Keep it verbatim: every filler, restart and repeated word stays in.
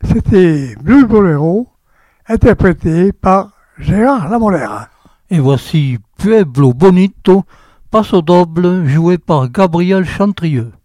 C'était Blue Bolero, interprété par Gérard Lamolaire. Et voici Pueblo Bonito, passo doble joué par Gabriel Chantrieux.